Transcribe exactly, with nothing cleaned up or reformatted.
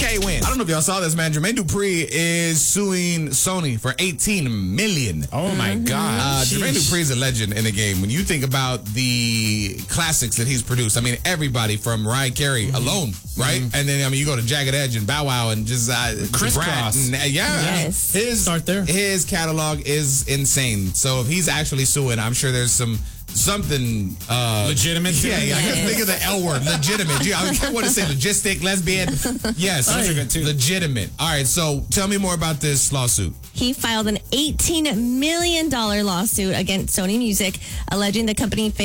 K-Win. I don't know if y'all saw this, man. Jermaine Dupri is suing Sony for eighteen million dollars. Oh, my God. Uh, Jermaine Dupri is a legend in the game. When you think about the classics that he's produced, I mean, everybody from Mariah Carey mm-hmm. alone, right? Mm-hmm. And then, I mean, you go to Jagged Edge and Bow Wow and just uh, Crisscross. And, uh, yeah. Yes. His, Start there. His catalog is insane. So if he's actually suing, I'm sure there's some something uh, legitimate. Yeah, yeah. I can think of the L word, legitimate. Yeah, I want to say logistic, lesbian. Yes, those are good too. Legitimate. All right, so tell me more about this lawsuit. He filed an eighteen million dollars lawsuit against Sony Music, alleging the company